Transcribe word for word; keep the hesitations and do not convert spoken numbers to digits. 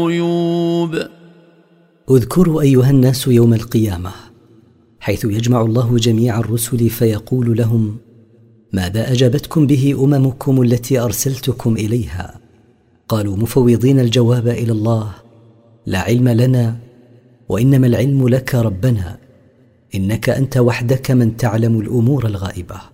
الغيوب. اذكروا أيها الناس يوم القيامة حيث يجمع الله جميع الرسل فيقول لهم: ماذا أجابتكم به أممكم التي أرسلتكم إليها؟ قالوا مفوضين الجواب إلى الله: لا علم لنا، وإنما العلم لك ربنا، إنك أنت وحدك من تعلم الأمور الغائبة.